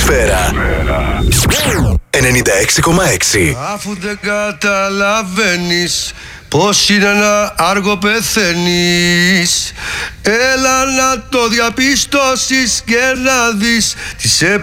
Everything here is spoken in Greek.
ατμόσφαιρα. 96,6. Αφού δεν καταλαβαίνεις πως είναι ένα άργο πεθαίνεις, έλα να το διαπιστώσεις και να δεις τις